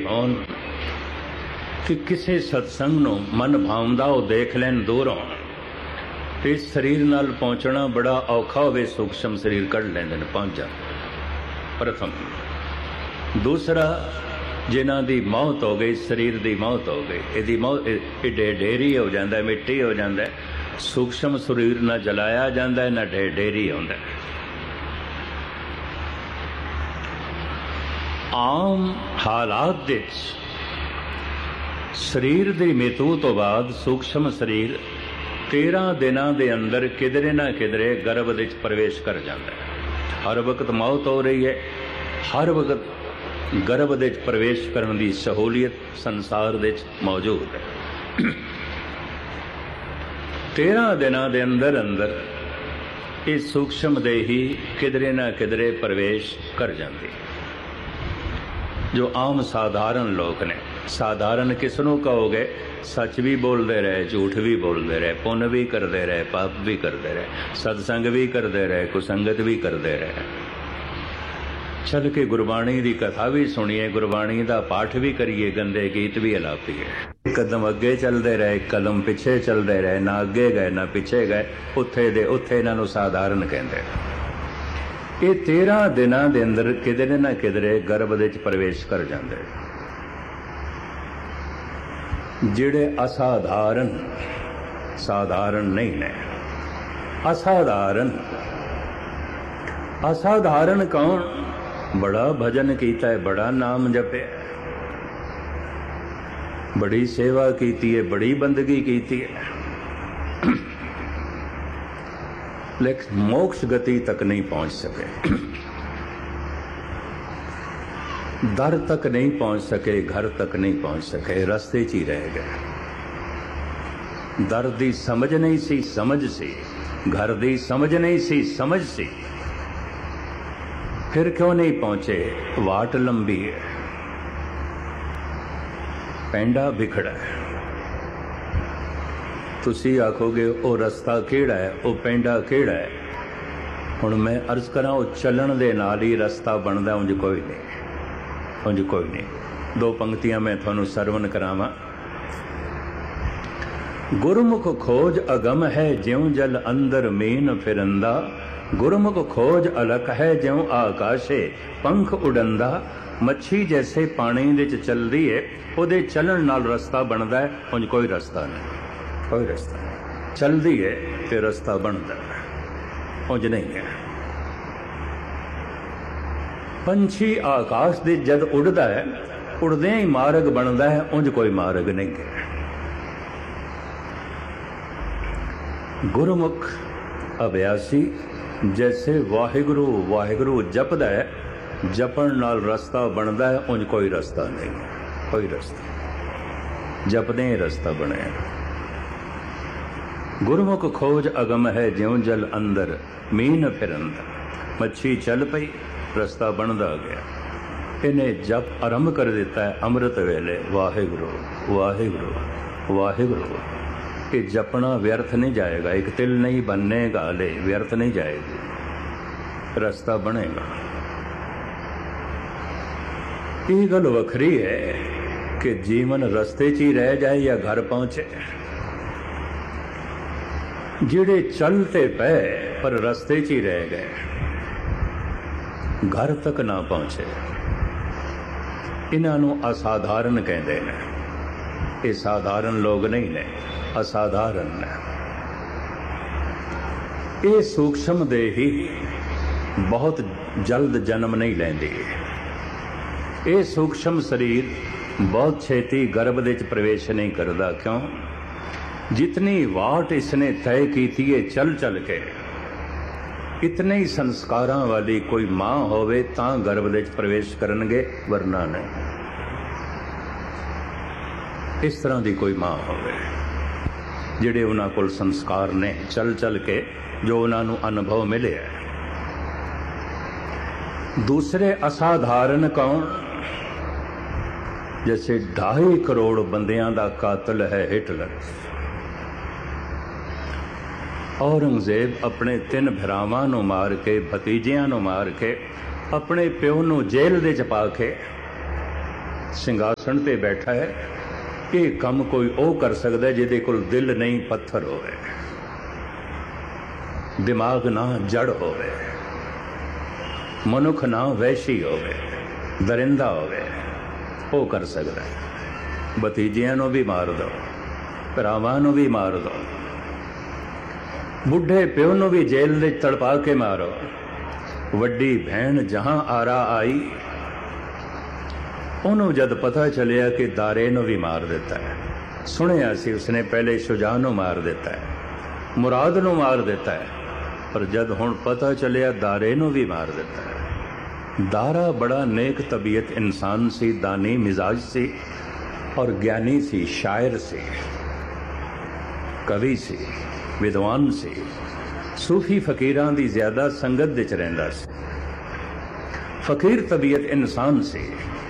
होन कि किसी सत्संग नूं मन भावदा वो देख लैन दूरों, तो इस शरीर नाल पहुँचना बड़ा औखा होवे, सूक्ष्म शरीर कढ़ लैंदे ने पहुँच जा। प्रथम। दूसरा, जिन्हां दी मौत हो गई, शरीर दी मौत हो गई, इहदी मौत ढेरी हो जाता है, मिट्टी हो जाता है। सूक्ष्म शरीर ना जलाया जाता है, ना ढेरी होंदा है। आम हालात दे शरीर की मृत्यु तो बाद सूक्ष्म शरीर 13 दिनों के अंदर किधरे ना किधरे गर्भ विच प्रवेश कर जाता है। हर वक्त मौत हो रही है, हर वक्त गर्भ विच प्रवेश करने की सहूलियत संसार विच मौजूद है। 13 दिनों के अंदर अंदर ये सूक्ष्म देही किधरे ना किधरे प्रवेश कर जाती। जो आम साधारण लोग ने, साधारण किसनों कहोगे? सच भी बोलते रहे, झूठ भी बोलते रहे, पुण्य भी करते रहे, पाप भी करते रहे, सत्संग भी करते रहे, कुसंगत भी करते रहे, चल के गुरबाणी की कथा भी सुनिए, गुरबाणी का पाठ भी करिए, गंदे गीत भी अलापीए। कदम अगे चलते रहे, कदम पिछे चलते रहे, ना अगे गए ना पिछे गए, उत्थे दे उत्थे इन्हों साधारण कहते। ये 13 दिनों के अंदर किधरे ना किधरे गर्भ विच प्रवेश कर जाते। जिहड़े असाधारण, साधारण नहीं ने, असाधारण। असाधारण कौन? बड़ा भजन किया है, बड़ा नाम जपे, बड़ी सेवा की है, बड़ी बंदगी की है, लेकिन मोक्ष गति तक नहीं पहुंच सके, दर तक नहीं पहुंच सके, घर तक नहीं पहुंच सके, रस्ते च ही रह गए। दर दी समझ नहीं सी, समझ सी, घर दी समझ नहीं सी, समझ सी, फिर क्यों नहीं पहुंचे? वाट लंबी है, पैंडा बिखड़ा है। तुसी आखोगे वो रस्ता केड़ा है, वो पेंडा केड़ा है? हुण मैं अर्ज करा, वो चलन दे नाल ही रस्ता बनता, उंज कोई नहीं, उंज कोई नहीं। 2 पंक्तियां मैं थानू सरवण करावां। गुरमुख खोज अगम है, ज्यों जल अंदर मीन फिरंदा, गुरमुख खोज अलख है, ज्यों आकाशे पंख उड़ंदा। मच्छी जैसे पानी विच चलदी है, उहदे चलन नाल रस्ता बनता है, उंज कोई रस्ता नहीं, कोई रास्ता नहीं। चलती है तो रास्ता बनता है, उंज नहीं है। पंछी आकाश दे जद उड़ता है, उड़दे ही मार्ग बनता है, उंज कोई मार्ग नहीं है। गुरमुख अभ्यासी जैसे वाहिगुरु वाहिगुरु जपदा है, जपण नाल रास्ता बनता है, उंज कोई रास्ता नहीं, कोई रास्ता, जपदे ही रास्ता बने। गुरमुख खोज अगम है, ज्यों जल अंदर मीन फिरंदा। मच्छी चल पई, रास्ता बनता गया। इन्हें जप आरंभ कर देता है अमृत वेले, वाहिगुरु वाहिगुरु वाहिगुरु। ये जपना व्यर्थ नहीं जाएगा, एक तिल नहीं बनने गाले, व्यर्थ नहीं जाएगी, रास्ता बनेगा। ये गल वखरी है कि जीवन रस्ते च ही रह जाए या घर पहुंचे। जिहड़े चलते पे पर रस्ते च ही रह गए, घर तक ना पहुंचे, इन्हां नूं असाधारण कहते हैं। ये साधारण लोग नहीं ने, असाधारण ने। ये सूक्ष्म देही बहुत जल्द जन्म नहीं लैंदी। ये सूक्ष्म शरीर बहुत छेती गर्भ विच प्रवेश नहीं करता। क्यों? जितनी वाट इसने तय की है चल चल के, इतने ही संस्कारां वाली कोई मां होवे तां गर्भ विच प्रवेश करनगे, वरना नहीं। इस तरह की कोई मां होवे जिहड़े उन्हां कोल संस्कार ने, चल चल के जो उन्होंने अनुभव मिले है। दूसरे असाधारण कौन? जैसे 2.5 करोड़ बंदियां दा कातिल है हिटलर। औरंगजेब अपने 3 भरावां नूं मार के, भतीजियां नूं मार के, अपने प्यो नूं जेल दे च पा के ਸਿੰਘਾਸਣ ਤੇ ਬੈਠਾ ਹੈ। ਇਹ ਕੰਮ ਕੋਈ ਉਹ ਕਰ ਸਕਦਾ ਜਿਹਦੇ ਕੋਲ ਦਿਲ ਨਹੀਂ, ਪੱਥਰ ਹੋਵੇ, ਦਿਮਾਗ ਨਾ ਜੜ ਹੋਵੇ, ਮਨੁੱਖ ਨਾ ਵੈਸ਼ੀ ਹੋਵੇ, ਦਰਿੰਦਾ ਹੋਵੇ। ਉਹ ਕਰ ਸਕਦਾ ਹੈ। ਭਤੀਜਿਆਂ ਨੂੰ ਵੀ ਮਾਰ ਦਿਓ, ਭਰਾਵਾਂ ਨੂੰ ਵੀ ਮਾਰ ਦਿਓ, ਬੁੱਢੇ ਪਿਓ ਨੂੰ ਵੀ ਜੇਲ੍ਹ ਵਿੱਚ ਤੜਪਾ ਕੇ ਮਾਰੋ। ਵੱਡੀ ਭੈਣ ਜਹਾਂ ਆਰਾ ਆਈ, ਉਹਨੂੰ ਜਦ ਪਤਾ ਚੱਲਿਆ ਕਿ ਦਾਰੇ ਨੂੰ ਵੀ ਮਾਰ ਦਿੱਤਾ ਹੈ। ਸੁਣਿਆ ਸੀ ਉਸਨੇ ਪਹਿਲੇ ਸ਼ੁਜਾ ਨੂੰ ਮਾਰ ਦਿੱਤਾ ਹੈ, ਮੁਰਾਦ ਨੂੰ ਮਾਰ ਦਿੱਤਾ ਹੈ, ਪਰ ਜਦ ਹੁਣ ਪਤਾ ਚੱਲਿਆ ਦਾਰੇ ਨੂੰ ਵੀ ਮਾਰ ਦਿੱਤਾ ਹੈ। ਦਾਰਾ ਬੜਾ ਨੇਕ ਤਬੀਅਤ ਇਨਸਾਨ ਸੀ, ਦਾਨੀ ਮਿਜ਼ਾਜ ਸੀ ਔਰ ਗਿਆਨੀ ਸੀ, ਸ਼ਾਇਰ ਸੀ, ਕਵੀ ਸੀ, ਵਿਦਵਾਨ ਸੀ, ਸੂਫੀ ਫਕੀਰਾਂ ਦੀ ਜ਼ਿਆਦਾ ਸੰਗਤ ਵਿੱਚ ਰਹਿੰਦਾ ਸੀ। ਫਕੀਰ ਤਬੀਅਤ ਇਨਸਾਨ ਸੀ।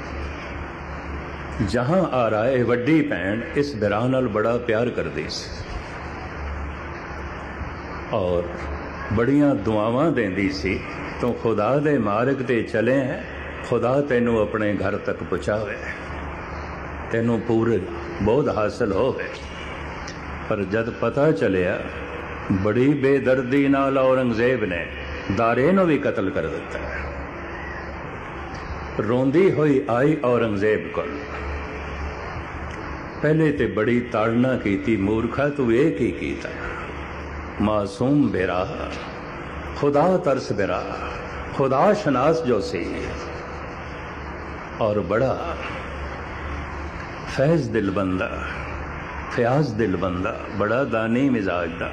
ਜਹਾਂ ਆ ਰਾਏ ਵੱਡੀ ਭੈਣ ਇਸ ਬਿਰਾਂ ਨਾਲ ਬੜਾ ਪਿਆਰ ਕਰਦੀ ਸੀ ਔਰ ਬੜੀਆਂ ਦੁਆਵਾਂ ਦਿੰਦੀ ਸੀ, ਤੂੰ ਖੁਦਾ ਦੇ ਮਾਰਗ ਤੇ ਚਲੇ ਹੈ, ਖੁਦਾ ਤੈਨੂੰ ਆਪਣੇ ਘਰ ਤੱਕ ਪਹੁੰਚਾਵੇ, ਤੈਨੂੰ ਪੂਰੇ ਬੋਧ ਹਾਸਲ ਹੋਵੇ। ਪਰ ਜਦ ਪਤਾ ਚੱਲਿਆ, ਬੜੀ ਬੇਦਰਦੀ ਨਾਲ ਔਰੰਗਜ਼ੇਬ ਨੇ ਦਾਰੇ ਨੂੰ ਵੀ ਕਤਲ ਕਰ ਦਿੱਤਾ। ਰੋਂਦੀ ਹੋਈ ਆਈ ਔਰੰਗਜ਼ੇਬ ਕੋਲ। ਪਹਿਲੇ ਤੇ ਬੜੀ ਤਾੜਨਾ ਕੀਤੀ, ਮੂਰਖਾ ਤੂੰ ਇਹ ਕੀ ਕੀਤਾ? ਮਾਸੂਮ ਬਿਰਾ, खुदा तरस बिरा, खुदा शनास जो सी और बड़ा फैज़ दिल बंदा, फयाज दिल बंदा, बड़ा दानी मिजाज दा,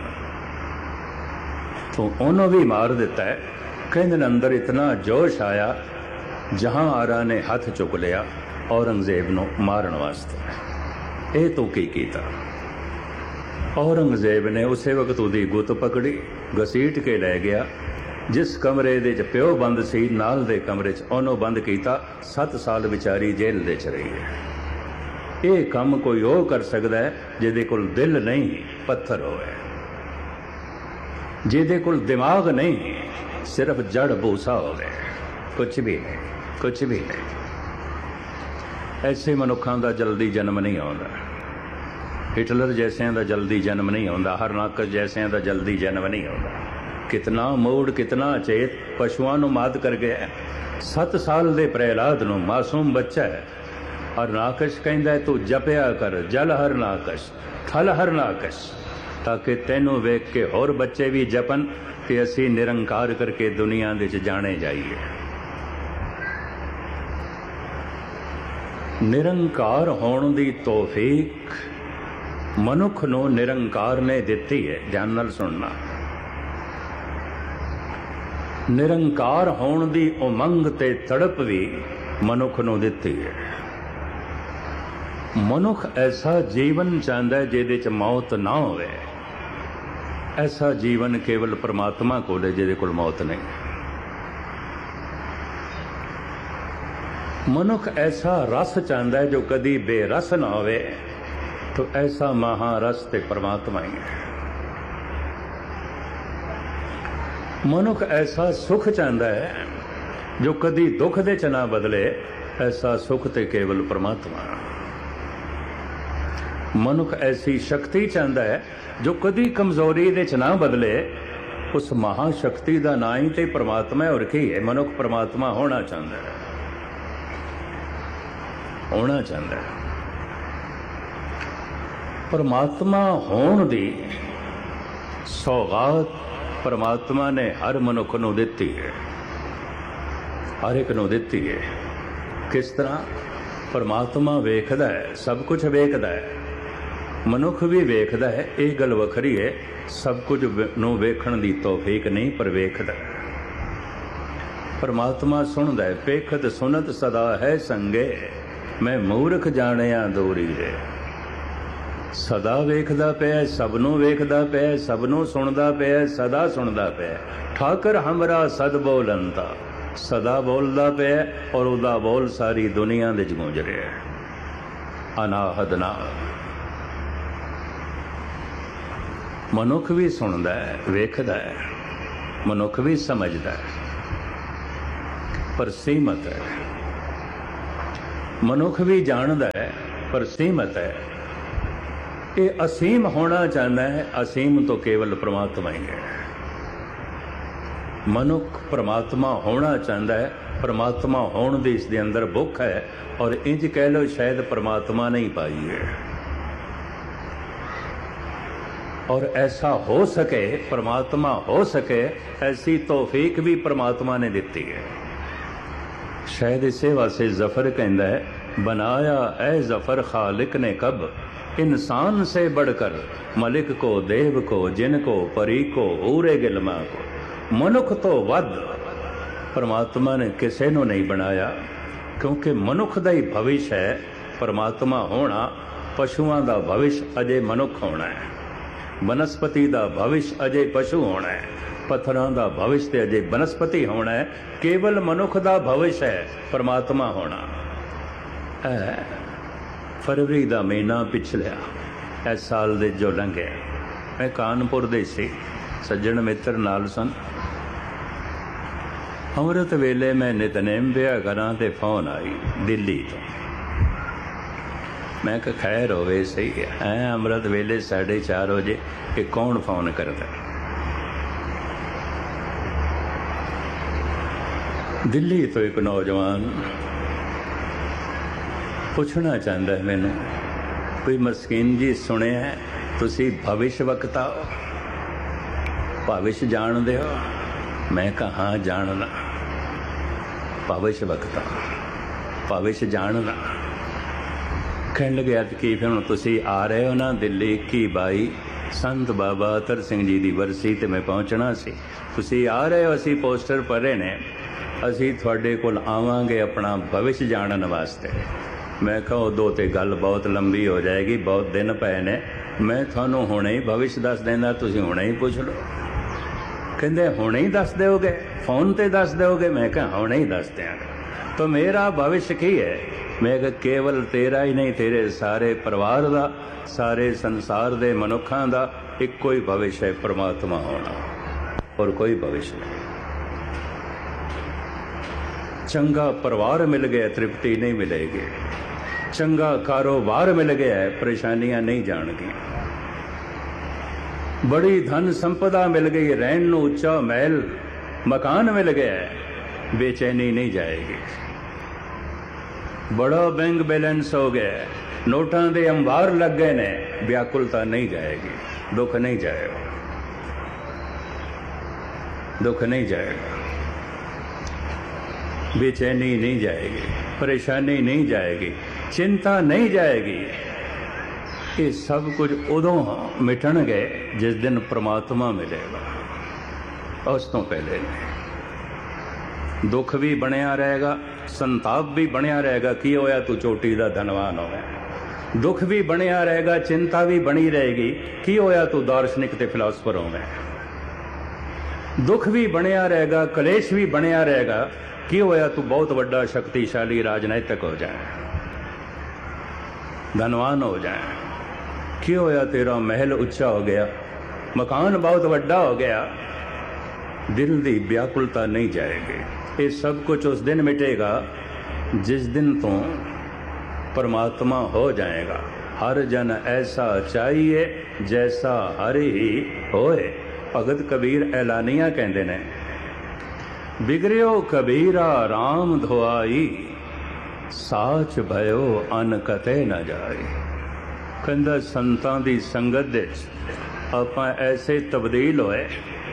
तो उन्होंने भी मार दिता है। कहते अंदर इतना जोश आया, जहां आरा ने हथ चुक लिया औरंगजेब नूं मारन वास्ते। ये तो की कीता? औरंगजेब ने उसे वक्त उहदी गुत पकड़ी, घसीट के लै गया। जिस कमरे दे च प्यो बंद सी, नाल दे कमरे च उहनूं बंद कीता। 7 साल विचारी जेल दे च रही है। ये काम कोई हो कर सकता है जिहदे कोल दिल नहीं, पत्थर होवे, जिहदे कोल दिमाग नहीं, सिर्फ जड़ भूसा होवे, कुछ भी नहीं, कुछ भी नहीं। ऐसे मनुखां दा जल्दी जन्म नहीं आउंदा। हिटलर जैसियां दा जल्दी जन्म नहीं आउंदा, हरनाकश जैसियां दा जल्दी जन्म नहीं आउंदा। कितना मूड, कितना चेत पशुआं नूं मात कर गया। 7 साल दे प्रहलाद नूं, मासूम बच्चा है। हरनाकश कहंदा तू जपिया कर, जल हरनाकश, थल हरनाकश, ताकि तैनूं वेख के होर बच्चे भी जपन कि असीं निरंकार करके दुनिया दे च जाने जाइए। निरंकार होण दी तौफीक मनुख नूं निरंकार ने दिती है। ध्यान नाल सुनना। निरंकार होण दी उमंग ते तड़प भी मनुख नूं दिती है। मनुख ऐसा जीवन चाहता है जिहदे च मौत ना होवे। ऐसा जीवन केवल परमात्मा कोल है जिहदे कोल मौत नहीं। मनुख ऐसा रस चाहता है जो कदी बेरस ना होवे, तो ऐसा महारस ते परमात्मा ही है। मनुख ऐसा सुख चाहता है जो कदी दुख दे च ना बदले, ऐसा सुख ते केवल परमात्मा। मनुख ऐसी शक्ति चाहता है जो कदी कमजोरी दे च ना बदले, उस महाशक्ति का ना ही ते परमात्मा है। और की है? मनुख परमात्मा होना चाहता है, होना चाहता है। परमात्मा होण दी सौगात परमात्मा ने हर मनुख नूं दिती है, हर एक नूं दिती है। किस तरह? परमात्मा वेखदा है, सब कुछ वेखदा है, मनुख भी वेखदा है। ये गल वखरी है, सब कुछ नूं वेखण दी तौफीक नहीं, पर वेखदा है। परमात्मा सुनदा है, पेखत सुनत सदा है संगे, मैं मूर्ख जाणिया दूरी है। सदा वेखदा पिया, सबनों वेखदा पिया, सबनों सुनदा पिया, सदा सुनदा पिया। ठाकर हमरा सद बोलंता, सदा बोलदा पिया और उदा बोल सारी दुनिया दे च गूंज रहा है। अनाहद नाल मनुख भी सुनदा है, वेखदा है, मनुख भी समझदा है, पर सीमत है। ਮਨੁੱਖ ਵੀ ਜਾਣਦਾ ਹੈ ਪਰ ਸੀਮਤ ਹੈ। ਇਹ ਅਸੀਮ ਹੋਣਾ ਚਾਹੁੰਦਾ ਹੈ, ਅਸੀਮ ਤੋਂ ਕੇਵਲ ਪ੍ਰਮਾਤਮਾ ਹੀ ਹੈ। ਮਨੁੱਖ ਪ੍ਰਮਾਤਮਾ ਹੋਣਾ ਚਾਹੁੰਦਾ ਹੈ, ਪ੍ਰਮਾਤਮਾ ਹੋਣ ਦੀ ਇਸ ਦੇ ਅੰਦਰ ਭੁੱਖ ਹੈ, ਔਰ ਇੰਜ ਕਹਿ ਲਓ ਸ਼ਾਇਦ ਪ੍ਰਮਾਤਮਾ ਨਹੀਂ ਪਾਈ ਹੈ। और ऐसा हो सके, परमात्मा हो सके, ऐसी तौफीक भी परमात्मा ने दी है। शायद इसे वास्ते जफर कहता है, बनाया ऐ जफर खालिक ने कब इंसान से बढ़कर, मलिक को, देव को, जिन को, परी को, ऊरे गिलमा को। मनुख तो वध परमात्मा ने किसी को नहीं बनाया, क्योंकि मनुख का ही भविष्य है परमात्मा होना। पशुओं का भविष्य अजे मनुख होना है, वनस्पति का भविष्य अजे पशु होना है, पत्थरों का भविष्य अजे वनस्पति होना है। केवल मनुख का भविष्य है परमात्मा होना। फरवरी का महीना पिछलिया इस साल दे जो लंघे, मैं कानपुर दे सी, सज्जन मित्र नाल सन। अमृत वेले मैं नितनेम पिया करा ते फोन आई दिल्ली तो। मैं कहा खैर होवे, सही है। अमृत वेले 4:30 बजे कि कौन फोन करता? दिल्ली तो एक नौजवान पूछना चाहता है मैनू, कोई मस्कीन जी सुने है तुसी भविष्य वक्ता हो, भविष्य जानते हो? मैं कहा हाँ जानना। भविष्य वक्ता, भविष्य जानना। कहने लगे कि फिर हम तुसी आ रहे हो ना दिल्ली 21-22 संत बाबा अतर सिंह जी की बरसी ते मैं पहुँचना सी, तुसी आ रहे हो, असी पोस्टर पढ़े ने, असी तुहाडे कोल आवांगे अपना भविष्य जानन वास्ते। मैं कहा उदों ते गल बहुत लंबी हो जाएगी, बहुत दिन पए ने, मैं थानू हुणे ही भविष्य दस देना, तुसी हुणे ही पुछ लो। कहंदे हुणे ही दस दोगे, फोन ते दस दोगे? मैं कहा हुणे ही दस देंगे। तो मेरा भविष्य की है? मैं कहा केवल तेरा ही नहीं, तेरे सारे परिवार का, सारे संसार के मनुखों का इको ही भविष्य है परमात्मा होना, और कोई भविष्य नहीं। चंगा परिवार मिल गया तृप्ति नहीं मिलेगी, चंगा कारोबार मिल गया है परेशानियां नहीं जाएंगी, बड़ी धन संपदा मिल गई, रहन नूं उच्चा महल मकान मिल गया है, बेचैनी नहीं जाएगी। बड़ा बैंक बैलेंस हो गया, नोटां दे अंबार लग गए ने, व्याकुलता नहीं जाएगी, दुख नहीं जाएगा, दुख नहीं जाएगा, बेचैनी नहीं जाएगी, परेशानी नहीं जाएगी, चिंता नहीं जाएगी। ये सब कुछ उदों मिटणगे जिस दिन परमात्मा मिलेगा, उस तो पहले नहीं। दुख भी बनिया रहेगा, संताप भी बनिया रहेगा, की होया तू चोटी का धनवान हो गया। दुख भी बनिया रहेगा, चिंता भी बनी रहेगी, की होया तू दार्शनिक ते फिलासफर हो गया। दुख भी बनिया रहेगा, कलेश भी बनिया रहेगा, की होया तू बहुत बड़ा शक्तिशाली राजनैतिक हो जाए, धनवान हो जाए। की होया तेरा महल उच्चा हो गया, मकान बहुत बड़ा हो गया, दिल की व्याकुलता नहीं जाएगी। ये सब कुछ उस दिन मिटेगा जिस दिन तो परमात्मा हो जाएगा। हर जन ऐसा चाहिए जैसा हर ही होए। भगत कबीर ऐलानिया कहते ने, बिगड़ियो कबीरा राम धोआई, साच भयो अन कते न जाए। कहंदा संतां दी संगत दे आपां ऐसे तब्दील होए,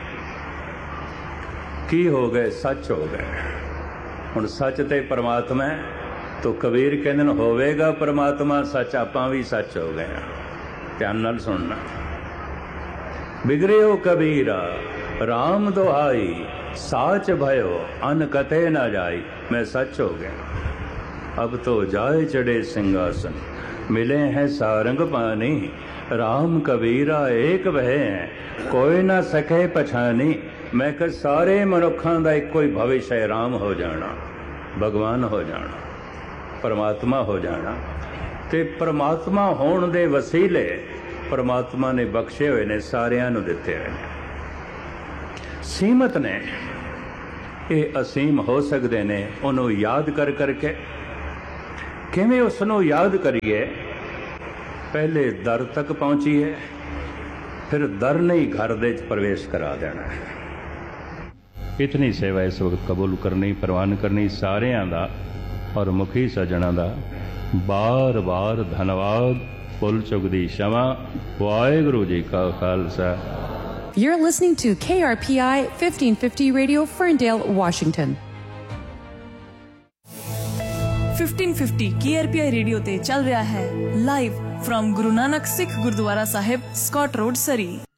की हो गए, सच हो गए। हुण सच ते परमात्मा है, तो कबीर कहते हैं होवेगा परमात्मा सच, आपां भी सच हो गए। ध्यान नाल सुनना। बिगड़ियो कबीरा राम दुहाई, साच भयो अन कते न जाई। मैं सच हो गया, अब तो जाए चढ़े सिंहासन, मिले हैं सारंग पानी। राम कबीरा एक वह है, कोई ना सके पछानी। मैं कह सारे मनुखों का एक कोई भविष्य है, राम हो जाना, भगवान हो जाना, परमात्मा हो जाना। ते परमात्मा होने दे वसीले परमात्मा ने बख्शे हुए ने, सारियां नूं दिते हुए ने। सीमत ने ये असीम हो सकते ने, उन्होंने याद कर करके किवें उसनों याद करिए। पहले दर तक पहुंचीए, फिर दर ने ही घर दे प्रवेश करा देना है। इतनी सेवा इस वक्त कबूल करनी, प्रवान करनी सारियां दा और मुखी सज्जणा दा बार बार धन्यवाद। भुल चुक दी क्षमा। वाहिगुरू जी का Khalsa. You're listening to KRPI 1550 Radio, Ferndale, Washington. 1550 KRPI radio ते चल रहा है live from Guru Nanak Sikh gurdwara Sahib, Scott road, सरी।